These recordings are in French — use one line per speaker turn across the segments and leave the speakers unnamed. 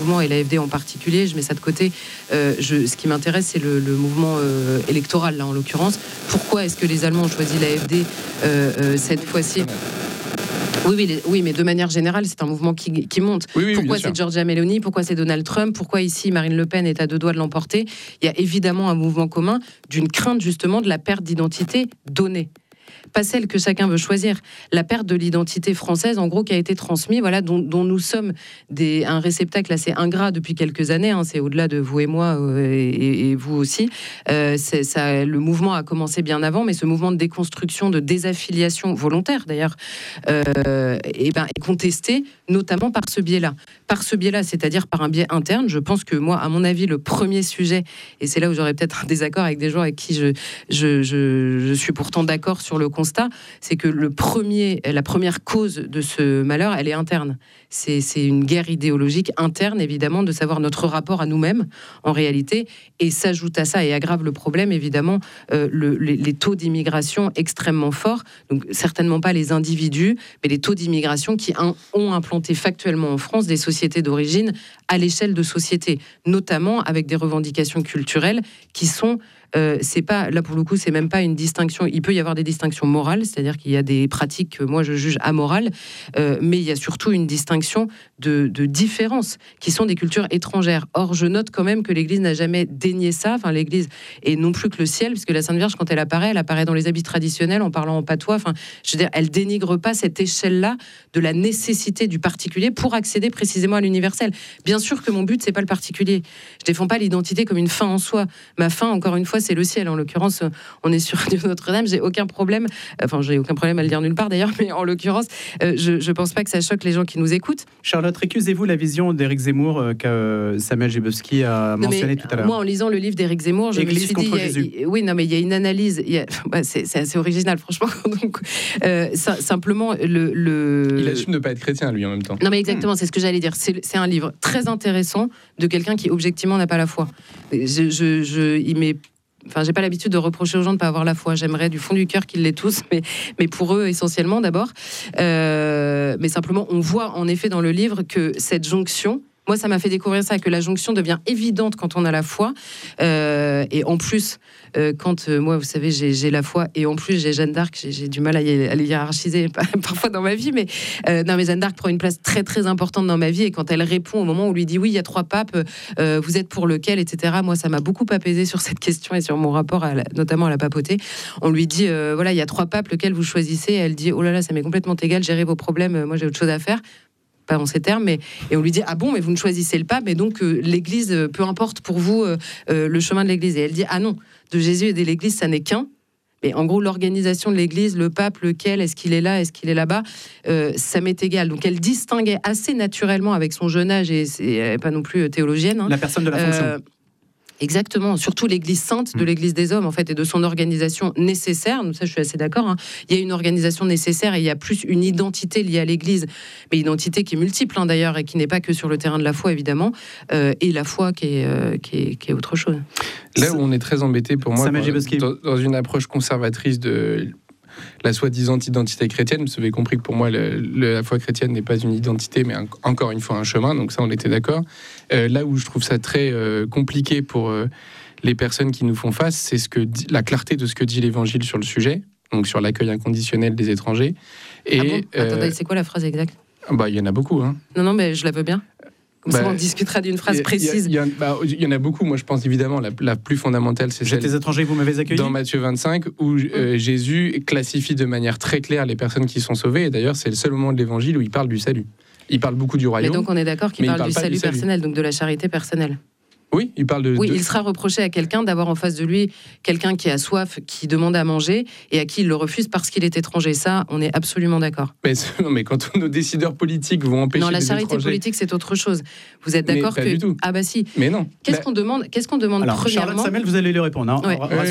et l'AfD en particulier, je mets ça de côté. Ce qui m'intéresse, c'est le mouvement électoral, là, en l'occurrence. Pourquoi est-ce que les Allemands ont choisi l'AfD cette fois-ci ? Oui, mais de manière générale, c'est un mouvement qui monte. Pourquoi c'est Giorgia Meloni ? Pourquoi c'est Donald Trump ? Pourquoi ici Marine Le Pen est à 2 doigts de l'emporter ? Il y a évidemment un mouvement commun d'une crainte justement de la perte d'identité donnée. Pas celle que chacun veut choisir. La perte de l'identité française, en gros, qui a été transmise, voilà, dont nous sommes un réceptacle assez ingrat depuis quelques années. C'est au-delà de vous et moi, et vous aussi. Le mouvement a commencé bien avant, mais ce mouvement de déconstruction, de désaffiliation volontaire, d'ailleurs, est contesté, notamment par ce biais-là. Par ce biais-là, c'est-à-dire par un biais interne. Je pense que moi, à mon avis, le premier sujet, et c'est là où j'aurais peut-être un désaccord avec des gens avec qui je suis pourtant d'accord sur le constat, c'est que la première cause de ce malheur, elle est interne. C'est une guerre idéologique interne, évidemment, de savoir notre rapport à nous-mêmes, en réalité, et s'ajoute à ça et aggrave le problème, évidemment, les taux d'immigration extrêmement forts, donc certainement pas les individus, mais les taux d'immigration qui ont implanté factuellement en France des sociétés d'origine à l'échelle de sociétés, notamment avec des revendications culturelles qui sont... c'est pas, là pour le coup, c'est même pas une distinction. Il peut y avoir des distinctions morales, c'est-à-dire qu'il y a des pratiques que moi je juge amorales, mais il y a surtout une distinction de différences qui sont des cultures étrangères. Or, je note quand même que l'Église n'a jamais dénié ça, enfin l'Église, et non plus que le ciel, puisque la Sainte Vierge, quand elle apparaît dans les habits traditionnels, en parlant en patois. Enfin, je veux dire, elle dénigre pas cette échelle-là de la nécessité du particulier pour accéder précisément à l'universel. Bien sûr que mon but, c'est pas le particulier. Je défends pas l'identité comme une fin en soi. Ma fin, encore une fois, c'est le ciel. En l'occurrence, on est sur Notre-Dame. J'ai aucun problème à le dire nulle part d'ailleurs, mais en l'occurrence, je pense pas que ça choque les gens qui nous écoutent.
Charlotte, récusez-vous la vision d'Éric Zemmour que Samuel Gebowski a mentionné tout à l'heure.
Moi, en lisant le livre d'Éric Zemmour, je me suis dit, il y a une analyse. C'est assez original, franchement. Donc, simplement, Il
assume de ne pas être chrétien, lui, en même temps.
Non, mais exactement, c'est ce que j'allais dire. C'est un livre très intéressant de quelqu'un qui, objectivement, n'a pas la foi. J'ai pas l'habitude de reprocher aux gens de ne pas avoir la foi. J'aimerais du fond du cœur qu'ils l'aient tous, mais pour eux essentiellement d'abord. Mais simplement, on voit en effet dans le livre que cette jonction, moi ça m'a fait découvrir ça, que la jonction devient évidente quand on a la foi. Et en plus, moi, vous savez, j'ai la foi et en plus j'ai Jeanne d'Arc, j'ai du mal à les hiérarchiser parfois dans ma vie, mais Jeanne d'Arc prend une place très très importante dans ma vie, et quand elle répond au moment où on lui dit oui, il y a 3 papes, vous êtes pour lequel, etc. Moi, ça m'a beaucoup apaisé sur cette question et sur mon rapport notamment à la papauté. On lui dit il y a 3 papes, lequel vous choisissez ? Et elle dit oh là là, ça m'est complètement égal, gérez vos problèmes, moi j'ai autre chose à faire. Pas en ces termes, et on lui dit ah bon, mais vous ne choisissez le pape, et donc l'Église, peu importe pour vous le chemin de l'Église. Et elle dit ah non, de Jésus et de l'Église, ça n'est qu'un. Mais en gros, l'organisation de l'Église, le pape, lequel, est-ce qu'il est là, est-ce qu'il est là-bas, ça m'est égal. Donc elle distinguait assez naturellement avec son jeune âge, et elle n'est pas non plus théologienne.
La personne de la fonction.
Exactement, surtout l'Église sainte de l'Église des hommes, en fait, et de son organisation nécessaire. Ça, je suis assez d'accord. Il y a une organisation nécessaire et il y a plus une identité liée à l'Église, mais identité qui est multiple, d'ailleurs, et qui n'est pas que sur le terrain de la foi, évidemment, et la foi qui est autre chose.
Là où on est très embêté, pour moi, dans une approche conservatrice de la soi-disant identité chrétienne, vous avez compris que pour moi, la foi chrétienne n'est pas une identité, mais encore une fois un chemin, donc ça, on était d'accord. Là où je trouve ça très compliqué pour les personnes qui nous font face, c'est la clarté de ce que dit l'Évangile sur le sujet, donc sur l'accueil inconditionnel des étrangers. Et,
attendez, c'est quoi la phrase exacte ?
Il y en a beaucoup. Non,
mais je la veux bien. Comme ça, on discutera d'une phrase précise.
Il y en a beaucoup. Moi, je pense évidemment la plus fondamentale, c'est celle
des étrangers, vous m'avez accueilli.
Dans Matthieu 25, où Jésus classifie de manière très claire les personnes qui sont sauvées. Et d'ailleurs, c'est le seul moment de l'Évangile où il parle du salut. Il parle beaucoup du royaume.
Mais donc, on est d'accord qu'il parle du salut personnel, donc de la charité personnelle.
Oui, il parle
il sera reproché à quelqu'un d'avoir en face de lui quelqu'un qui a soif, qui demande à manger et à qui il le refuse parce qu'il est étranger. Ça, on est absolument d'accord.
Mais quand nos décideurs politiques vont empêcher les étrangers...
Non, la charité politique, c'est autre chose. Vous êtes d'accord
que... Pas du tout.
Ah bah si.
Mais non.
Qu'est-ce qu'on demande
Alors,
premièrement...
Charlotte Samuel, vous allez lui répondre.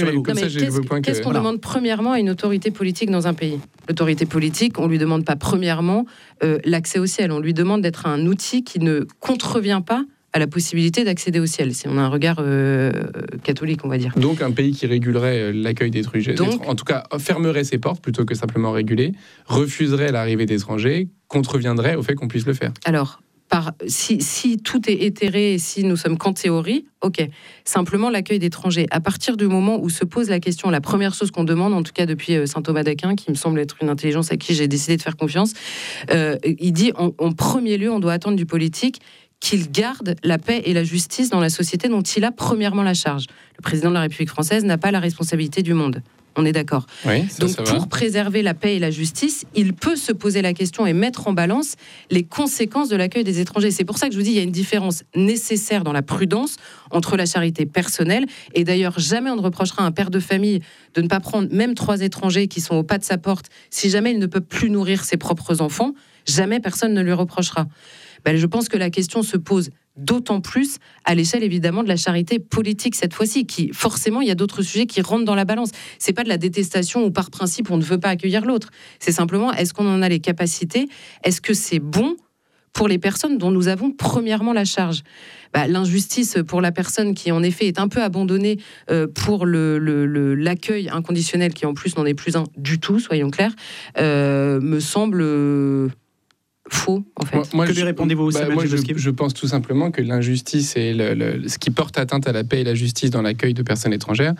Qu'est-ce qu'on demande premièrement à une autorité politique dans un pays ? L'autorité politique, on lui demande pas premièrement l'accès au ciel. On lui demande d'être un outil qui ne contrevient pas à la possibilité d'accéder au ciel, si on a un regard catholique, on va dire.
Donc un pays qui régulerait l'accueil d'étrangers, en tout cas fermerait ses portes plutôt que simplement réguler, refuserait l'arrivée d'étrangers, contreviendrait au fait qu'on puisse le faire.
Alors, si tout est éthéré et si nous sommes qu'en théorie, ok. Simplement l'accueil d'étrangers. À partir du moment où se pose la question, la première chose qu'on demande, en tout cas depuis saint Thomas d'Aquin, qui me semble être une intelligence à qui j'ai décidé de faire confiance, il dit en premier lieu, on doit attendre du politique qu'il garde la paix et la justice dans la société dont il a premièrement la charge. Le président de la République française n'a pas la responsabilité du monde. On est d'accord.
Oui,
donc, pour préserver la paix et la justice, il peut se poser la question et mettre en balance les conséquences de l'accueil des étrangers. C'est pour ça que je vous dis, il y a une différence nécessaire dans la prudence entre la charité personnelle. Et d'ailleurs, jamais on ne reprochera à un père de famille de ne pas prendre même 3 étrangers qui sont au pas de sa porte. Si jamais il ne peut plus nourrir ses propres enfants, jamais personne ne lui reprochera. Je pense que la question se pose d'autant plus à l'échelle évidemment de la charité politique cette fois-ci, qui forcément il y a d'autres sujets qui rentrent dans la balance. C'est pas de la détestation où par principe on ne veut pas accueillir l'autre. C'est simplement est-ce qu'on en a les capacités ? Est-ce que c'est bon pour les personnes dont nous avons premièrement la charge ? L'injustice pour la personne qui en effet est un peu abandonnée pour l'accueil inconditionnel qui en plus n'en est plus un du tout, soyons clairs, me semble... faux, en fait.
Que lui répondez-vous,
je pense tout simplement que l'injustice et ce qui porte atteinte à la paix et la justice dans l'accueil de personnes étrangères,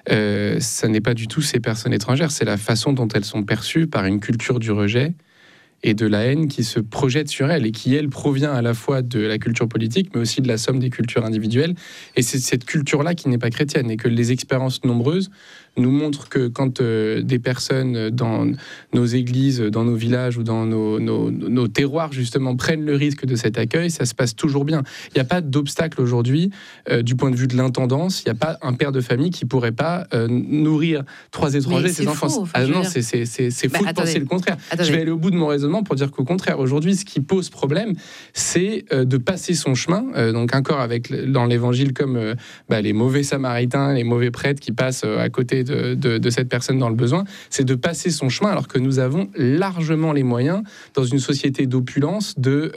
ça n'est pas du tout ces personnes étrangères, c'est la façon dont elles sont perçues par une culture du rejet et de la haine qui se projette sur elles et qui, elle, provient à la fois de la culture politique, mais aussi de la somme des cultures individuelles. Et c'est cette culture-là qui n'est pas chrétienne et que les expériences nombreuses nous montrent que quand des personnes dans nos églises, dans nos villages ou dans nos terroirs, justement, prennent le risque de cet accueil, ça se passe toujours bien. Il n'y a pas d'obstacle aujourd'hui du point de vue de l'intendance. Il n'y a pas un père de famille qui ne pourrait pas nourrir 3 étrangers, ses enfants.
Faux,
non, c'est faux de penser le contraire. Je vais aller au bout de mon raisonnement pour dire qu'au contraire, aujourd'hui, ce qui pose problème, c'est de passer son chemin. Donc encore dans l'évangile comme les mauvais samaritains, les mauvais prêtres qui passent à côté de cette personne dans le besoin, c'est de passer son chemin alors que nous avons largement les moyens dans une société d'opulence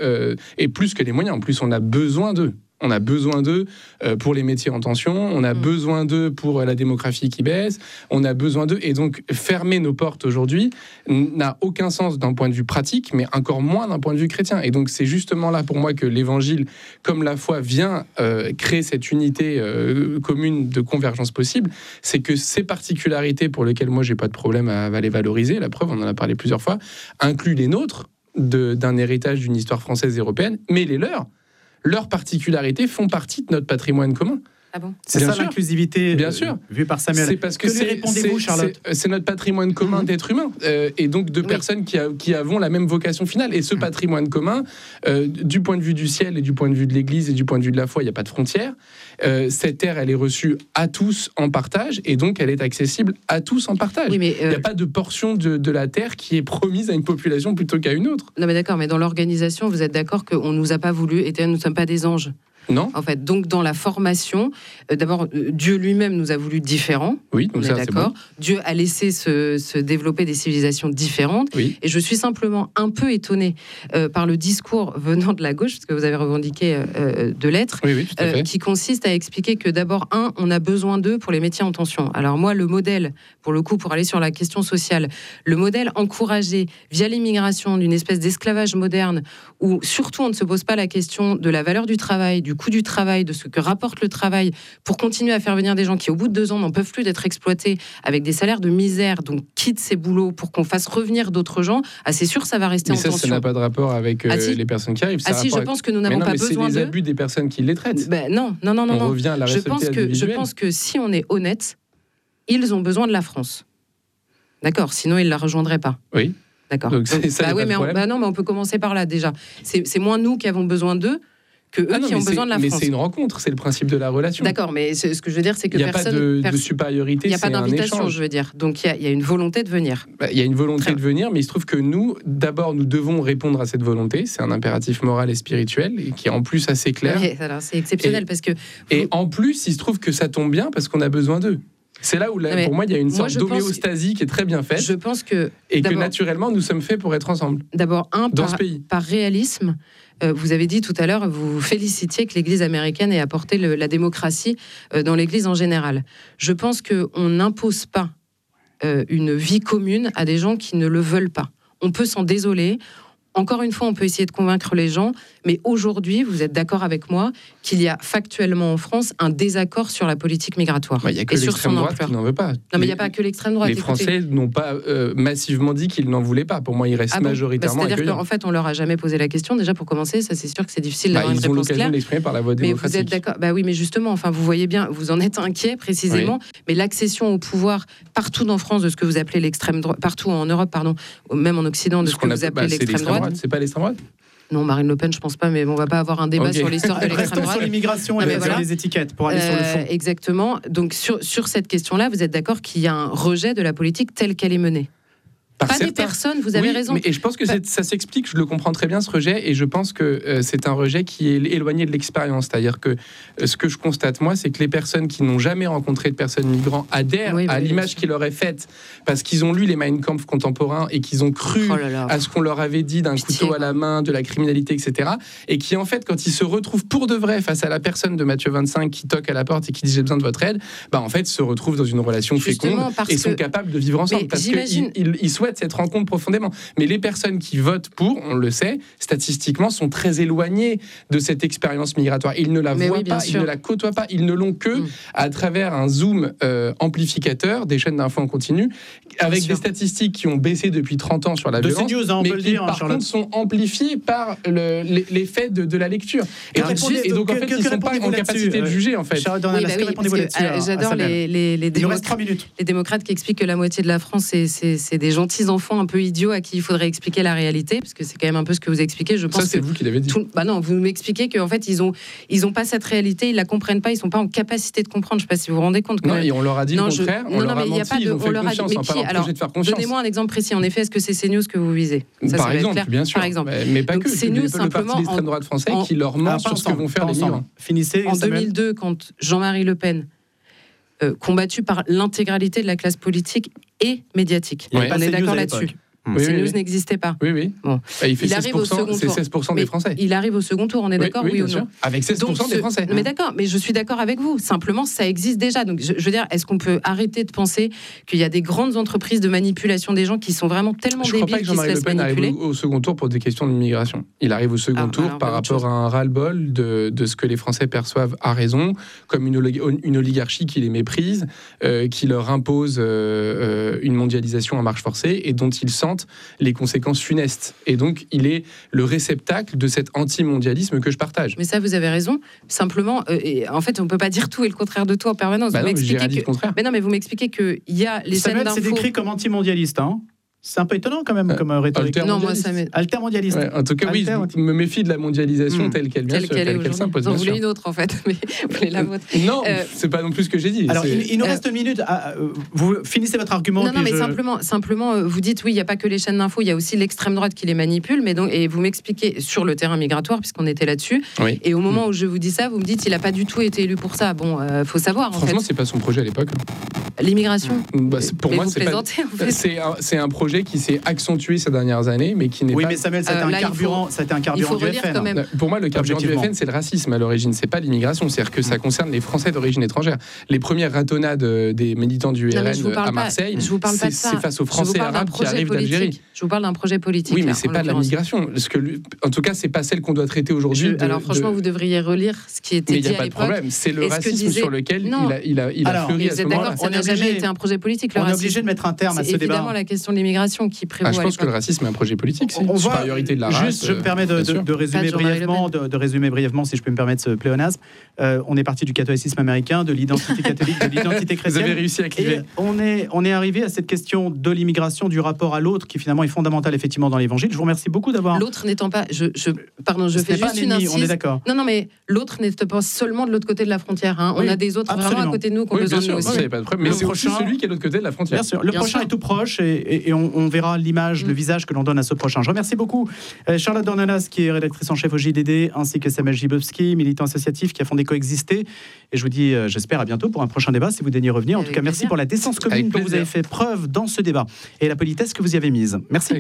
et plus que les moyens, en plus on a besoin d'eux. On a besoin d'eux pour les métiers en tension, on a besoin d'eux pour la démographie qui baisse, on a besoin d'eux. Et donc, fermer nos portes aujourd'hui n'a aucun sens d'un point de vue pratique, mais encore moins d'un point de vue chrétien. Et donc, c'est justement là pour moi que l'évangile, comme la foi, vient créer cette unité commune de convergence possible. C'est que ces particularités pour lesquelles moi, j'ai pas de problème à les valoriser, la preuve, on en a parlé plusieurs fois, incluent les nôtres d'un héritage d'une histoire française et européenne, mais les leurs. Leurs particularités font partie de notre patrimoine commun.
Ah bon ?
C'est ça l'inclusivité vue par Samuel.
C'est parce que
lui répondez-vous, Charlotte ?
C'est notre patrimoine commun d'êtres humains et donc de personnes qui avons la même vocation finale. Et ce patrimoine commun, du point de vue du ciel et du point de vue de l'Église et du point de vue de la foi, il n'y a pas de frontières. Cette terre, elle est reçue à tous en partage et donc elle est accessible à tous en partage. Il n'y a pas de portion de la terre qui est promise à une population plutôt qu'à une autre.
Non mais d'accord, mais dans l'organisation, vous êtes d'accord qu'on ne nous a pas voulu et nous ne sommes pas des anges ?
Non.
En fait, donc dans la formation, d'abord, Dieu lui-même nous a voulu différents.
Oui, donc
on
ça,
est d'accord.
C'est bon.
Dieu a laissé se développer des civilisations différentes.
Oui.
Et je suis simplement un peu étonnée par le discours venant de la gauche, parce que vous avez revendiqué de l'être, qui consiste à expliquer que d'abord, on a besoin d'eux pour les métiers en tension. Alors moi, le modèle, pour le coup, pour aller sur la question sociale, le modèle encouragé via l'immigration d'une espèce d'esclavage moderne, où surtout on ne se pose pas la question de la valeur du travail, du coût du travail, de ce que rapporte le travail, pour continuer à faire venir des gens qui, au bout de 2 ans, n'en peuvent plus d'être exploités avec des salaires de misère, donc quittent ces boulots pour qu'on fasse revenir d'autres gens, c'est sûr, ça va rester en tension.
Mais ça n'a pas de rapport avec les personnes qui arrivent.
Je pense que nous n'avons pas besoin d'eux.
C'est les abus des personnes qui les traitent.
Non.
On revient à la responsabilité
je pense que si on est honnête, ils ont besoin de la France. D'accord, sinon ils ne la rejoindraient pas.
Oui.
D'accord.
Donc c'est ça.
Mais on peut commencer par là déjà. C'est moins nous qui avons besoin d'eux que eux qui ont besoin de la France.
Mais c'est une rencontre, c'est le principe de la relation.
D'accord, mais ce que je veux dire, c'est que personne...
Il n'y a pas de supériorité,
il n'y a pas d'invitation, je veux dire. Donc il y a une volonté de venir.
Il y a une volonté de venir, mais il se trouve que nous devons répondre à cette volonté. C'est un impératif moral et spirituel, et qui est en plus assez clair.
Oui, alors c'est exceptionnel, parce que...
Et en plus, il se trouve que ça tombe bien, parce qu'on a besoin d'eux. C'est là où, pour moi, il y a une sorte d'homéostasie qui est très bien faite.
Je pense que...
Et que naturellement, nous sommes faits pour être ensemble.
D'abord, par réalisme, vous avez dit tout à l'heure, vous félicitiez que l'Église américaine ait apporté la démocratie dans l'Église en général. Je pense qu'on n'impose pas une vie commune à des gens qui ne le veulent pas. On peut s'en désoler. encore une fois, on peut essayer de convaincre les gens, mais aujourd'hui, vous êtes d'accord avec moi qu'il y a factuellement en France un désaccord sur la politique migratoire.
Il n'y a que l'extrême droite qui n'en veut pas.
Non, mais il n'y a pas que l'extrême droite.
Les Français n'ont pas massivement dit qu'ils n'en voulaient pas. Pour moi, ils restent majoritairement accueillants.
C'est-à-dire qu'en fait, on leur a jamais posé la question. Déjà, pour commencer, ça c'est sûr que c'est difficile d'avoir une réponse claire.
Ils ont l'occasion de l'exprimer par la voie démocratique.
Mais vous êtes d'accord ? Oui, mais justement, vous voyez bien, vous en êtes inquiet précisément. Oui. Mais l'accession au pouvoir partout en France de ce que vous appelez l'extrême droite, partout en Europe, pardon, même en Occident, de ce que vous appelez l'extrême droite.
C'est pas l'extrême droite ?
Non, Marine Le Pen, je pense pas, mais on va pas avoir un débat sur l'histoire de l'extrême droite.
Sur l'immigration et sur les étiquettes, pour aller sur le fond.
Exactement. Donc, sur cette question-là, vous êtes d'accord qu'il y a un rejet de la politique telle qu'elle est menée ? Pas des personnes, vous avez raison.
Et je pense que ça s'explique, je le comprends très bien ce rejet, et je pense que c'est un rejet qui est éloigné de l'expérience. C'est-à-dire que ce que je constate, moi, c'est que les personnes qui n'ont jamais rencontré de personnes migrantes adhèrent à l'image qui leur est faite, parce qu'ils ont lu les Mein Kampf contemporains et qu'ils ont cru à ce qu'on leur avait dit d'un couteau à la main, de la criminalité, etc. Et qui, en fait, quand ils se retrouvent pour de vrai face à la personne de Matthieu 25 qui toque à la porte et qui dit « j'ai besoin de votre aide », en fait, se retrouvent dans une relation féconde et sont capables de vivre ensemble, parce qu'ils souhaitent cette rencontre profondément. Mais les personnes qui votent pour, on le sait, statistiquement, sont très éloignées de cette expérience migratoire. Ils ne la voient pas, ils ne la côtoient pas, ils ne l'ont que à travers un zoom amplificateur des chaînes d'infos en continu, avec des statistiques qui ont baissé depuis 30 ans sur la violence,
CNews,
mais qui, par contre, sont amplifiées par l'effet de la lecture. Et donc, en fait, ils ne sont pas en capacité de juger, en fait.
J'adore les démocrates qui expliquent que la moitié de la France, c'est des gentils enfants un peu idiots à qui il faudrait expliquer la réalité, parce que c'est quand même un peu ce que vous expliquez. Je pense
ça, c'est vous qui l'avez dit.
Non, vous m'expliquez qu'en fait, ils ont pas cette réalité, ils la comprennent pas, ils sont pas en capacité de comprendre. Je sais pas si vous vous rendez compte.
Non, et on leur a dit le contraire. On leur a menti, ils ont fait confiance en parlant projet de faire confiance.
Donnez-moi un exemple précis. En effet, est-ce que c'est CNews que vous visez ?
Par exemple, bien sûr. Mais pas que.
C'est CNews
le parti d'extrême droite français qui leur ment sur ce que vont faire les migrants.
Finissez.
En 2002, quand Jean-Marie Le Pen, combattu par l'intégralité de la classe politique et médiatique, on est d'accord là-dessus. CNews n'existait pas.
Oui.
Bon.
Il fait 16%, c'est 16% des Français.
Il arrive au second tour, on est d'accord, oui ou non ?
Avec 16% des Français.
Mais d'accord, mais je suis d'accord avec vous. Simplement, ça existe déjà. Donc, je veux dire, est-ce qu'on peut arrêter de penser qu'il y a des grandes entreprises de manipulation des gens qui sont vraiment tellement débiles qu'ils se laissent manipuler ? Je crois pas que Jean-Marie Le Pen arrive au second tour
pour des questions d'immigration. Il arrive au second tour par rapport à un ras-le-bol de ce que les Français perçoivent à raison comme une oligarchie qui les méprise, qui leur impose une mondialisation à marche forcée et dont ils sentent les conséquences funestes. Et donc, il est le réceptacle de cet anti-mondialisme que je partage.
Mais ça, vous avez raison. Simplement, en fait, on ne peut pas dire tout et le contraire de tout en permanence.
Vous m'expliquez
le contraire. Mais non, mais vous m'expliquez qu'il y a les chaînes d'infos...
c'est décrit comme anti-mondialiste, hein ? C'est un peu étonnant quand même comme rhétorique. Altermondialiste.
Ouais, en tout cas, oui, je me méfie de la mondialisation telle qu'elle s'impose.
Vous voulez une autre en fait, mais vous voulez la vôtre.
Non, c'est pas non plus ce que j'ai dit.
Alors, il nous reste une minute. Vous finissez votre argument.
Non, mais simplement, vous dites oui, il n'y a pas que les chaînes d'infos, il y a aussi l'extrême droite qui les manipule. Mais donc, et vous m'expliquez sur le terrain migratoire, puisqu'on était là-dessus.
Oui.
Et au moment où je vous dis ça, vous me dites il n'a pas du tout été élu pour ça. Bon, faut savoir.
Franchement, c'est pas son projet à l'époque.
L'immigration.
Pour moi, c'est un projet qui s'est accentué ces dernières années, mais qui n'est pas...
Oui, mais Samuel, ça a été un carburant du FN.
Pour moi, le carburant du FN, c'est le racisme à l'origine, c'est pas l'immigration. C'est-à-dire que ça concerne les Français d'origine étrangère. Les premières ratonnades des militants du RN à Marseille, c'est face aux Français arabes qui arrivent d'Algérie.
Je vous parle d'un projet politique.
Oui, mais c'est pas de la migration. En tout cas, c'est pas celle qu'on doit traiter aujourd'hui.
Alors franchement, vous devriez relire ce qui était dit à l'époque.
Mais il n'y a pas de problème. C'est le racisme sur lequel il a fleuri à ce moment-là.
Ça n'a jamais été un projet politique.
On est obligé de mettre un terme à ce débat.
C'est évidemment la question de l'immigration qui prévaut.
Je pense que le racisme est un projet politique. C'est une supériorité de la race.
Juste, je me permets de résumer brièvement, si je peux me permettre ce pléonasme. On est parti du catholicisme américain, de l'identité catholique, de l'identité chrétienne.
Vous avez réussi à cliver.
On est arrivé à cette question de l'immigration, du rapport à l'autre, qui finalement est fondamental effectivement dans l'Évangile. Je vous remercie beaucoup d'avoir.
L'autre n'étant pas, pardon, je fais juste une incise.
On est d'accord.
Non, mais l'autre n'est pas seulement de l'autre côté de la frontière. Hein. Oui, on a des autres
absolument.
Vraiment à côté de nous qui ont besoin de nous aussi.
Non, pas de problème. Mais c'est aussi celui qui est de l'autre côté de la frontière.
Bien sûr. Le prochain est tout proche et on verra l'image, le visage que l'on donne à ce prochain. Je remercie beaucoup Charlotte Dornelas, qui est rédactrice en chef au JDD, ainsi que Samuel Gibowski, militant associatif qui a fondé Coexister. Et je vous dis, j'espère à bientôt pour un prochain débat, si vous daignez revenir. En tout cas, merci pour la décence commune dont vous avez fait preuve dans ce débat et la politesse que vous y avez mise. Merci.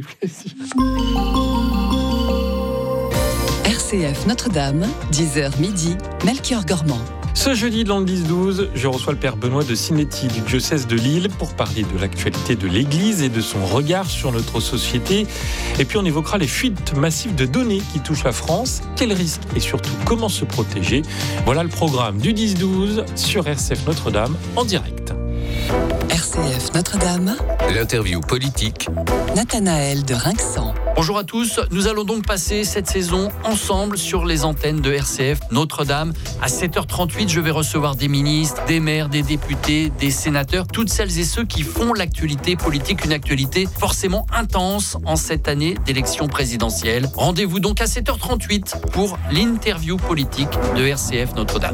RCF Notre-Dame, 10h midi, Melchior Gormand. Ce jeudi dans le 10-12, je reçois le père Benoît de Sinetti du diocèse de Lille pour parler de l'actualité de l'Église et de son regard sur notre société. Et puis on évoquera les fuites massives de données qui touchent la France, quels risques et surtout comment se protéger. Voilà le programme du 10-12 sur RCF Notre-Dame en direct.
RCF Notre-Dame.
L'interview politique.
Nathanaël de Rinxan.
Bonjour à tous, nous allons donc passer cette saison ensemble sur les antennes de RCF Notre-Dame. À 7h38, je vais recevoir des ministres, des maires, des députés, des sénateurs, toutes celles et ceux qui font l'actualité politique, une actualité forcément intense en cette année d'élection présidentielle. Rendez-vous donc à 7h38 pour l'interview politique de RCF Notre-Dame.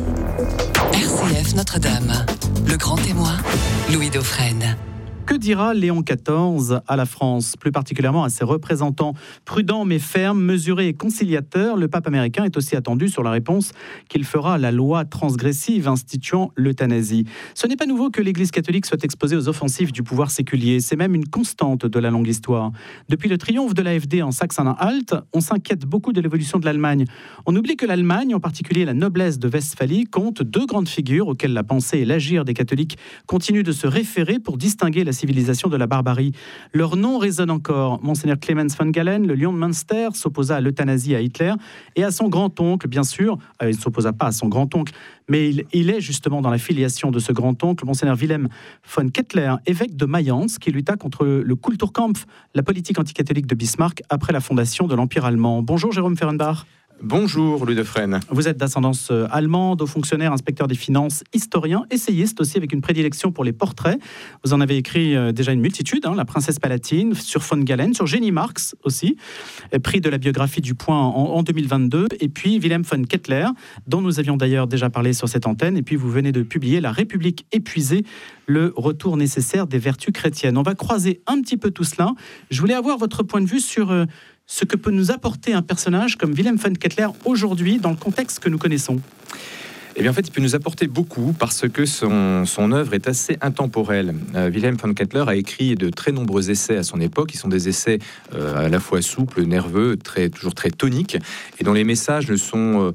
RCF Notre-Dame, le grand témoin, Louis Dauphren.
Que dira Léon XIV à la France, plus particulièrement à ses représentants? Prudent mais ferme, mesuré et conciliateur, le pape américain est aussi attendu sur la réponse qu'il fera à la loi transgressive instituant l'euthanasie. Ce n'est pas nouveau que l'Église catholique soit exposée aux offensives du pouvoir séculier, c'est même une constante de la longue histoire. Depuis le triomphe de l'AfD en Saxe-Anhalt, on s'inquiète beaucoup de l'évolution de l'Allemagne. On oublie que l'Allemagne, en particulier la noblesse de Westphalie, compte deux grandes figures auxquelles la pensée et l'agir des catholiques continuent de se référer pour distinguer la civilisation de la barbarie. Leur nom résonne encore. Monseigneur Clemens von Galen, le lion de Münster, s'opposa à l'euthanasie à Hitler et à son grand-oncle, bien sûr. Il ne s'opposa pas à son grand-oncle, mais il est justement dans la filiation de ce grand-oncle, Monseigneur Wilhelm von Kettler, évêque de Mayence, qui lutta contre le Kulturkampf, la politique anticatholique de Bismarck, après la fondation de l'Empire allemand. Bonjour Jérôme Fehrenbach.
Bonjour Louis Dauphren.
Vous êtes d'ascendance allemande, haut fonctionnaire, inspecteur des finances, historien, essayiste aussi avec une prédilection pour les portraits. Vous en avez écrit déjà une multitude, La Princesse Palatine, sur von Galen, sur Jenny Marx aussi, prix de la biographie du Point en 2022, et puis Wilhelm von Kettler, dont nous avions d'ailleurs déjà parlé sur cette antenne, et puis vous venez de publier La République épuisée, le retour nécessaire des vertus chrétiennes. On va croiser un petit peu tout cela. Je voulais avoir votre point de vue sur ce que peut nous apporter un personnage comme Wilhelm von Kettler aujourd'hui dans le contexte que nous connaissons.
Eh bien, en fait, il peut nous apporter beaucoup parce que son œuvre est assez intemporelle. Wilhelm von Kettler a écrit de très nombreux essais à son époque. Ils sont des essais à la fois souples, nerveux, toujours très toniques, et dont les messages sont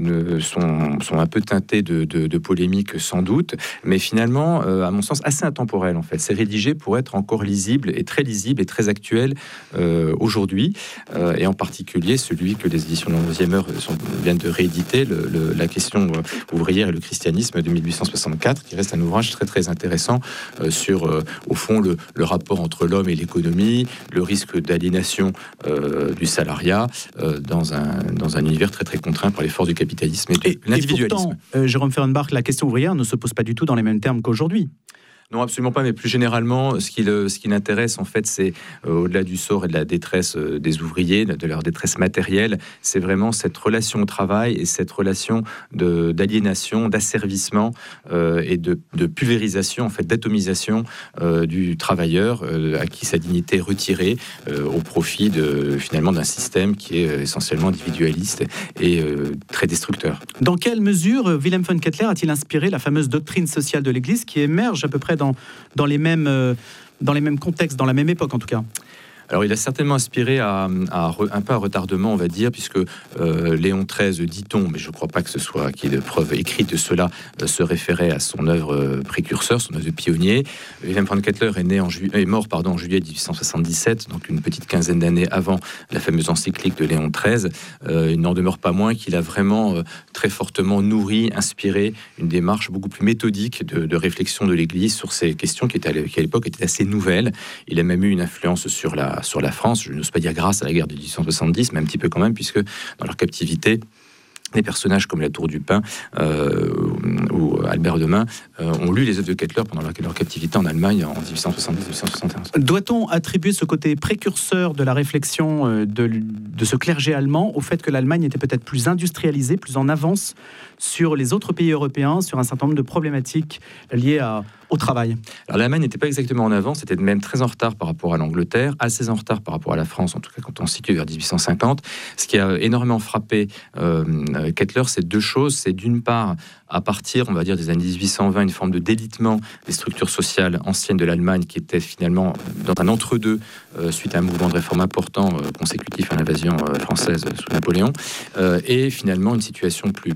un peu teintés de polémique sans doute, mais finalement, à mon sens, assez intemporels en fait. C'est rédigé pour être encore lisible et très actuel aujourd'hui, et en particulier celui que les éditions de l'Onzième Heure viennent de rééditer, la question ouvrière et le christianisme de 1864, qui reste un ouvrage très très intéressant sur au fond le rapport entre l'homme et l'économie, le risque d'aliénation du salariat dans un univers très très contraint par les forces du capitalisme et de l'individualisme.
Et pourtant, Jérôme Fehrenbach, la question ouvrière ne se pose pas du tout dans les mêmes termes qu'aujourd'hui.
Non, absolument pas, mais plus généralement, ce qui l'intéresse, en fait, c'est au-delà du sort et de la détresse des ouvriers, de leur détresse matérielle, c'est vraiment cette relation au travail et cette relation d'aliénation, d'asservissement et de pulvérisation, en fait, d'atomisation du travailleur à qui sa dignité est retirée au profit finalement d'un système qui est essentiellement individualiste et très destructeur.
Dans quelle mesure Wilhelm von Kettler a-t-il inspiré la fameuse doctrine sociale de l'Église qui émerge à peu près dans les mêmes contextes, dans la même époque en tout cas?
Alors, il a certainement inspiré un peu à retardement, on va dire, puisque Léon XIII, dit-on, mais je ne crois pas que ce soit qu'il y ait de preuves écrites de cela, se référait à son œuvre précurseur, son œuvre de pionnier. Wilhelm von Kettler est mort en juillet 1877, donc une petite quinzaine d'années avant la fameuse encyclique de Léon XIII. Il n'en demeure pas moins qu'il a vraiment très fortement nourri, inspiré une démarche beaucoup plus méthodique de réflexion de l'Église sur ces questions qui à l'époque étaient assez nouvelles. Il a même eu une influence sur la France, je n'ose pas dire grâce à la guerre de 1870, mais un petit peu quand même, puisque dans leur captivité, des personnages comme la Tour du Pin ou Albert de Main ont lu les œuvres de Kettler pendant leur captivité en Allemagne en 1870-1871.
Doit-on attribuer ce côté précurseur de la réflexion de ce clergé allemand au fait que l'Allemagne était peut-être plus industrialisée, plus en avance sur les autres pays européens, sur un certain nombre de problématiques liées au travail?
Alors l'Allemagne n'était pas exactement en avance, c'était même très en retard par rapport à l'Angleterre, assez en retard par rapport à la France, en tout cas quand on se situe vers 1850. Ce qui a énormément frappé Kettler, c'est deux choses. C'est d'une part, à partir, on va dire, des années 1820, une forme de délitement des structures sociales anciennes de l'Allemagne qui était finalement dans un entre-deux suite à un mouvement de réforme important consécutif à l'invasion française sous Napoléon, et finalement une situation plus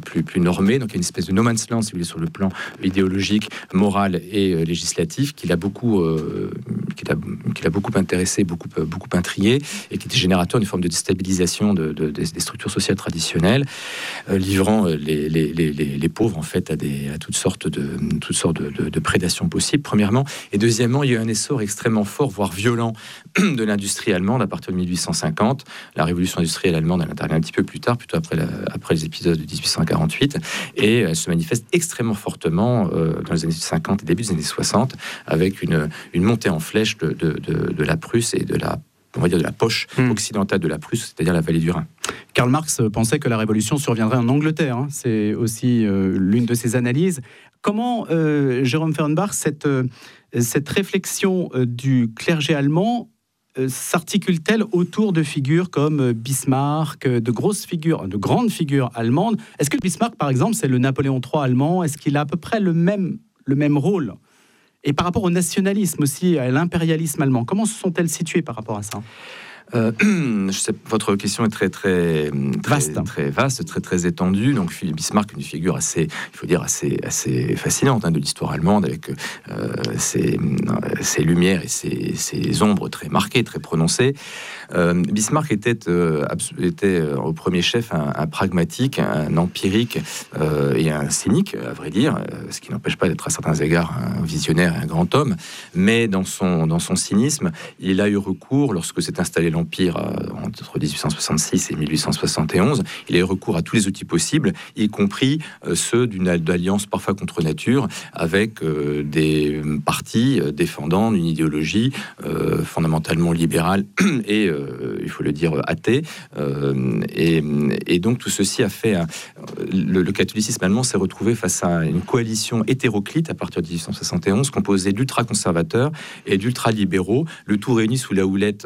normé. Donc il y a une espèce de no man's land, si vous voulez, sur le plan idéologique, moral et législatif, qui l'a beaucoup intéressé, beaucoup intrigué, et qui était générateur d'une forme de déstabilisation des structures sociales traditionnelles, livrant les pauvres en fait à toutes sortes de prédations possibles, premièrement. Et deuxièmement, il y a eu un essor extrêmement fort, voire violent, de l'industrie allemande à partir de 1850. La révolution industrielle allemande, elle intervient un petit peu plus tard, plutôt après les épisodes de 1848, et elle se manifeste extrêmement fortement dans les années 50 et début des années 60, avec une montée en flèche de la Prusse et de la poche occidentale de la Prusse, c'est-à-dire la vallée du Rhin.
Karl Marx pensait que la révolution surviendrait en Angleterre. Hein. C'est aussi l'une de ses analyses. Comment, Jérôme Fehrenbach, cette réflexion du clergé allemand s'articule-t-elle autour de figures comme Bismarck, de grandes figures allemandes? Est-ce que Bismarck, par exemple, c'est le Napoléon III allemand? Est-ce qu'il a à peu près le même rôle? Et par rapport au nationalisme aussi, à l'impérialisme allemand, comment se sont-elles situées par rapport à ça?
Je sais, votre question est très vaste, très étendue. Donc Bismarck, une figure assez fascinante de l'histoire allemande, avec ses lumières et ses ombres très marquées, très prononcées. Bismarck était au premier chef un pragmatique, un empirique et un cynique, à vrai dire, ce qui n'empêche pas d'être à certains égards un visionnaire et un grand homme. Mais dans son cynisme, il a eu recours, lorsque s'est installé l'Empire entre 1866 et 1871, il a eu recours à tous les outils possibles, y compris ceux d'une alliance parfois contre nature avec des partis défendant une idéologie fondamentalement libérale et, il faut le dire, athée. Et donc tout ceci a fait... Le catholicisme allemand s'est retrouvé face à une coalition hétéroclite à partir de 1871, composée d'ultra-conservateurs et d'ultra-libéraux, le tout réuni sous la houlette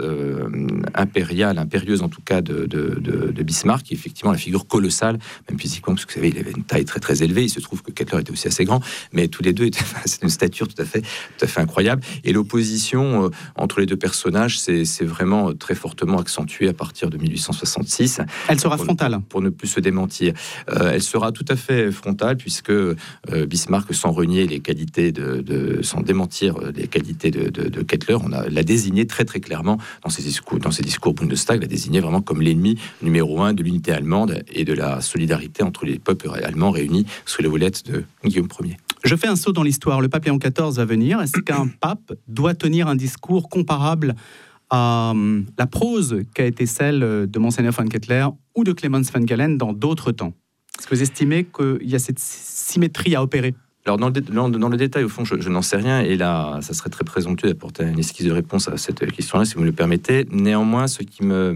impérieuse en tout cas de Bismarck, qui est effectivement la figure colossale, même physiquement, parce que vous savez, il avait une taille très très élevée. Il se trouve que Kettler était aussi assez grand, mais tous les deux c'est une stature tout à fait incroyable. Et l'opposition entre les deux personnages s'est vraiment très fortement accentuée à partir de 1866.
Elle sera frontale,
pour ne plus se démentir. Elle sera tout à fait frontale, puisque Bismarck, sans renier les qualités sans démentir les qualités de Kettler, l'a désigné très très clairement dans ses discours Bundestag, l'a désigné vraiment comme l'ennemi numéro 1 de l'unité allemande et de la solidarité entre les peuples allemands réunis sous la houlette de Guillaume Ier.
Je fais un saut dans l'histoire. Le pape Léon XIV va venir. Est-ce qu'un pape doit tenir un discours comparable à la prose qu'a été celle de Monseigneur von Kettler ou de Clemens von Galen dans d'autres temps? Est-ce que vous estimez qu'il y a cette symétrie à opérer?
Alors dans le détail, au fond, je n'en sais rien, et là, ça serait très présomptueux d'apporter une esquisse de réponse à cette question-là, si vous me le permettez. Néanmoins, ce qui me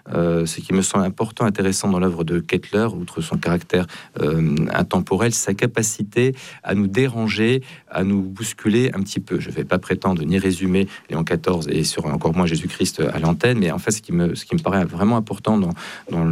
semble important, intéressant dans l'œuvre de Kettler, outre son caractère intemporel, sa capacité à nous déranger, à nous bousculer un petit peu. Je ne vais pas prétendre ni résumer Léon XIV et encore moins Jésus-Christ à l'antenne, mais en fait, ce qui me paraît vraiment important dans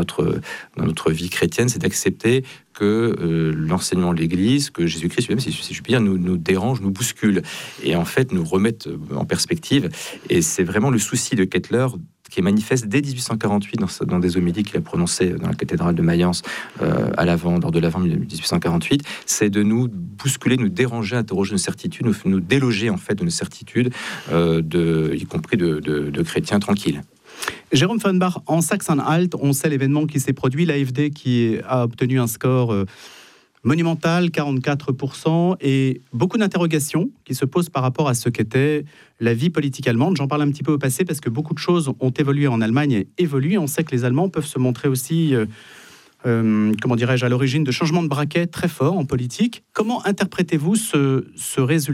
notre vie chrétienne, c'est d'accepter que l'enseignement de l'Église, que Jésus-Christ lui-même, si je puis dire, nous dérange, nous bouscule, et en fait nous remette en perspective. Et c'est vraiment le souci de Kettler, qui est manifeste dès 1848 dans des homélies qu'il a prononcées dans la cathédrale de Mayence lors de l'Avent 1848, c'est de nous bousculer, nous déranger, interroger nos certitudes, nous déloger en fait de nos certitudes, y compris de chrétiens tranquilles.
Jérôme Fehrenbach, en Saxe-Anhalt, on sait l'événement qui s'est produit, l'AfD qui a obtenu un score monumental, 44%, et beaucoup d'interrogations qui se posent par rapport à ce qu'était la vie politique allemande. J'en parle un petit peu au passé parce que beaucoup de choses ont évolué en Allemagne et évoluent. On sait que les Allemands peuvent se montrer aussi, à l'origine de changements de braquet très forts en politique. Comment interprétez-vous ce résultat ?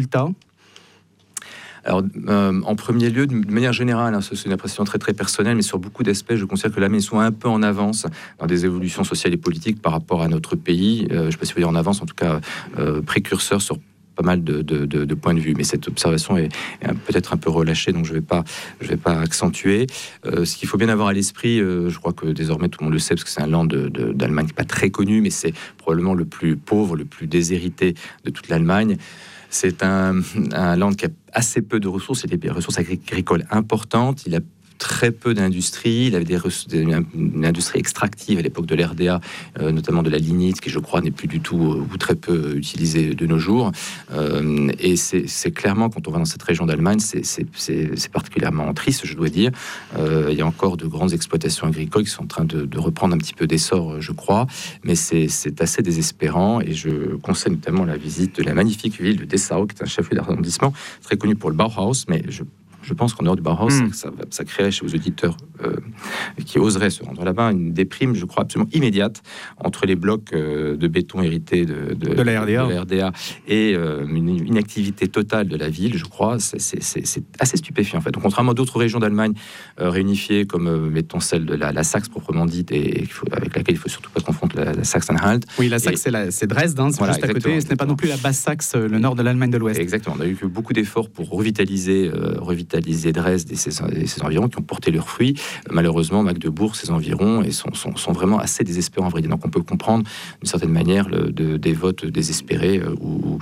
Alors, en premier lieu, de manière générale, c'est une impression très très personnelle, mais sur beaucoup d'aspects, je considère que l'Allemagne soit un peu en avance dans des évolutions sociales et politiques par rapport à notre pays. Je ne sais pas si vous voulez en avance, en tout cas précurseur sur pas mal de points de vue, mais cette observation est peut-être un peu relâchée, donc je vais pas accentuer. Ce qu'il faut bien avoir à l'esprit, je crois que désormais tout le monde le sait, parce que c'est un land d'Allemagne qui n'est pas très connu, mais c'est probablement le plus pauvre, le plus déshérité de toute l'Allemagne. C'est un land qui a assez peu de ressources, il a des ressources agricoles importantes, il a très peu d'industrie. Il avait une industrie extractive à l'époque de l'RDA, notamment de la lignite, qui je crois n'est plus du tout ou très peu utilisée de nos jours. Et c'est clairement, quand on va dans cette région d'Allemagne, c'est particulièrement triste, je dois dire. Il y a encore de grandes exploitations agricoles qui sont en train de reprendre un petit peu d'essor, je crois, mais c'est assez désespérant. Et je conseille notamment la visite de la magnifique ville de Dessau, qui est un chef-lieu d'arrondissement très connu pour le Bauhaus, mais je pense qu'en dehors du Bauhaus, ça créerait chez vos auditeurs qui oseraient se rendre là-bas une déprime, je crois, absolument immédiate entre les blocs de béton hérités de la RDA et une inactivité totale de la ville, je crois. C'est assez stupéfiant, en fait. Donc, contrairement à d'autres régions d'Allemagne réunifiées, comme, mettons, celle de la Saxe proprement dite, et avec laquelle il ne faut surtout pas confondre la Saxe-Anhalt.
Oui, la Saxe, c'est Dresde, c'est juste à côté. Ce n'est pas non plus la Basse-Saxe, le nord de l'Allemagne de l'Ouest.
Exactement. On a eu beaucoup d'efforts pour revitaliser Dresde et ses environs, qui ont porté leurs fruits. Malheureusement, Magdebourg, ses environs, et sont vraiment assez désespérants, en vrai. Donc on peut comprendre, d'une certaine manière, des votes désespérés, ou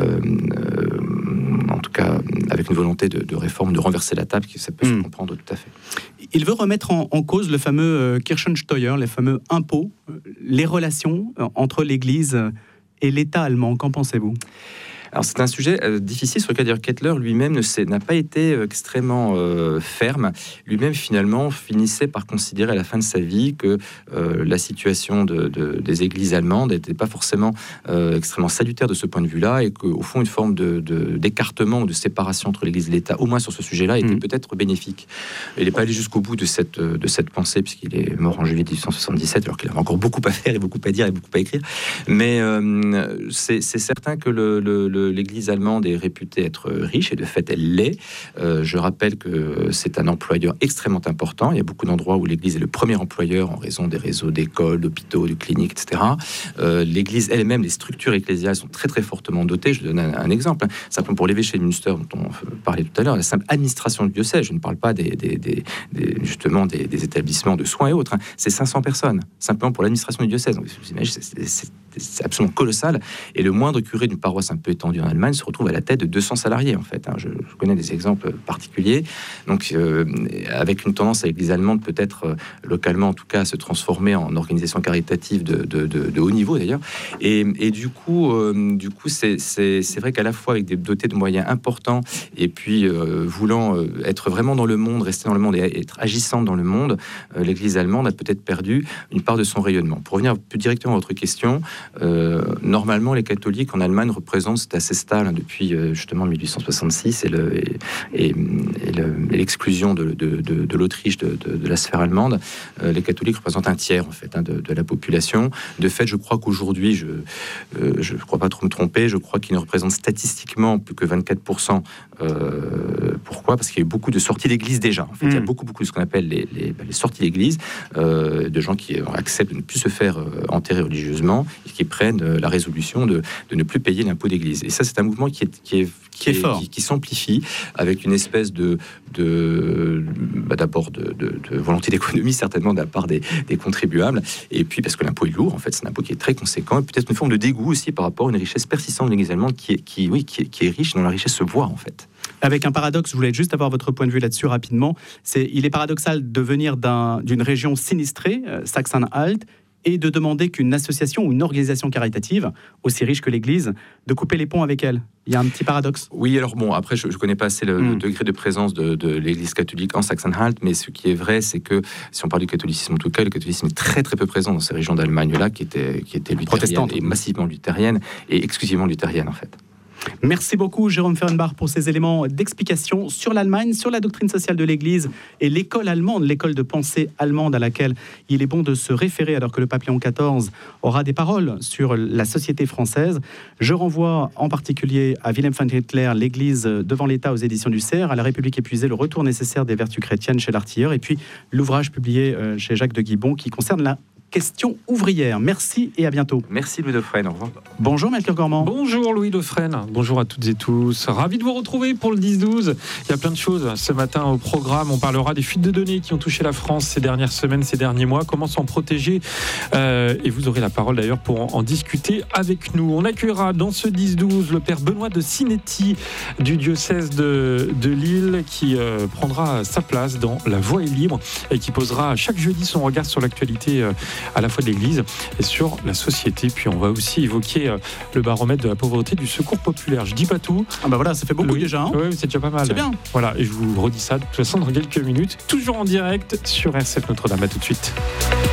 en tout cas avec une volonté de réforme, de renverser la table, ça peut se comprendre tout à fait.
Il veut remettre en cause le fameux Kirchensteuer, les fameux impôts, les relations entre l'Église et l'État allemand. Qu'en pensez-vous ?
Alors c'est un sujet difficile sur lequel Kettler lui-même n'a pas été extrêmement ferme. Lui-même finalement finissait par considérer à la fin de sa vie que la situation des églises allemandes n'était pas forcément extrêmement salutaire de ce point de vue-là, et qu'au fond une forme d'écartement ou de séparation entre l'Église et l'État, au moins sur ce sujet-là, était peut-être bénéfique. Il n'est pas allé jusqu'au bout de cette pensée, puisqu'il est mort en juillet 1877, alors qu'il avait encore beaucoup à faire et beaucoup à dire et beaucoup à écrire. Mais c'est certain que l'Église allemande est réputée être riche, et de fait elle l'est. Je rappelle que c'est un employeur extrêmement important. Il y a beaucoup d'endroits où l'Église est le premier employeur en raison des réseaux d'écoles, d'hôpitaux, de cliniques, etc. L'Église elle-même, les structures ecclésiales sont très très fortement dotées. Je donne un exemple. Simplement pour l'évêché de Münster, dont on parlait tout à l'heure, la simple administration du diocèse, je ne parle pas justement des établissements de soins et autres, c'est 500 personnes, simplement pour l'administration du diocèse. Donc, vous imaginez, c'est absolument colossal. Et le moindre curé d'une paroisse un peu étendue en Allemagne se retrouve à la tête de 200 salariés, en fait. Je connais des exemples particuliers. Donc, avec une tendance à l'Église allemande, peut-être localement, en tout cas, à se transformer en organisation caritative de haut niveau, d'ailleurs. Et du coup, c'est vrai qu'à la fois avec des dotés de moyens importants, et puis voulant être vraiment dans le monde, rester dans le monde et être agissante dans le monde, l'Église allemande a peut-être perdu une part de son rayonnement. Pour revenir plus directement à votre question, normalement, les catholiques en Allemagne représentent, c'est assez stable depuis justement 1866 et l'exclusion de l'Autriche de la sphère allemande. Les catholiques représentent un tiers en fait de la population. De fait, je crois qu'aujourd'hui, je ne crois pas trop me tromper, je crois qu'ils ne représentent statistiquement plus que 24%. Pourquoi ? Parce qu'il y a eu beaucoup de sorties d'église déjà. En fait, il y a beaucoup de ce qu'on appelle les sorties d'église, de gens qui acceptent de ne plus se faire enterrer religieusement et qui prennent la résolution de ne plus payer l'impôt d'église. Et ça, c'est un mouvement qui est fort, qui s'amplifie avec une espèce d'abord de volonté d'économie, certainement de la part des contribuables, et puis parce que l'impôt est lourd, en fait, c'est un impôt qui est très conséquent, et peut-être une forme de dégoût aussi par rapport à une richesse persistante de l'Église allemande qui est riche, dont la richesse se voit, en fait.
Avec un paradoxe, je voulais juste avoir votre point de vue là-dessus rapidement. Il est paradoxal de venir d'une région sinistrée, Saxe-Anhalt, et de demander qu'une association ou une organisation caritative, aussi riche que l'Église, de couper les ponts avec elle. Il y a un petit paradoxe.
Oui, alors bon, après, je ne connais pas assez le degré de présence de l'Église catholique en Saxe-Anhalt, mais ce qui est vrai, c'est que, si on parle du catholicisme en tout cas, le catholicisme est très très peu présent dans ces régions d'Allemagne-là, qui étaient luthériennes, et massivement luthériennes, et exclusivement luthériennes, en fait.
Merci beaucoup Jérôme Fehrenbach pour ces éléments d'explication sur l'Allemagne, sur la doctrine sociale de l'Église et l'école allemande, l'école de pensée allemande à laquelle il est bon de se référer alors que le pape Léon XIV aura des paroles sur la société française. Je renvoie en particulier à Wilhelm von Kettler, l'Église devant l'État aux éditions du Cerf, à La République épuisée, le retour nécessaire des vertus chrétiennes chez l'Artilleur, et puis l'ouvrage publié chez Jacques de Guibon qui concerne la questions ouvrières. Merci et à bientôt.
Merci Louis Dauphren, au revoir.
Bonjour Melchior Gormand.
Bonjour Louis Dauphren, bonjour à toutes et tous. Ravi de vous retrouver pour le 10-12. Il y a plein de choses ce matin au programme. On parlera des fuites de données qui ont touché la France ces dernières semaines, ces derniers mois. Comment s'en protéger et vous aurez la parole d'ailleurs pour en discuter avec nous. On accueillera dans ce 10-12 le père Benoît de Sinetti du diocèse de Lille qui prendra sa place dans La Voix est libre et qui posera chaque jeudi son regard sur l'actualité à la fois de l'Église et sur la société. Puis on va aussi évoquer le baromètre de la pauvreté du Secours populaire. Je dis pas tout.
Ah bah voilà, ça fait beaucoup déjà. Hein.
Oui, c'est déjà pas mal.
C'est bien.
Voilà, et je vous redis ça de toute façon dans quelques minutes, toujours en direct sur RCF Notre-Dame. À tout de suite.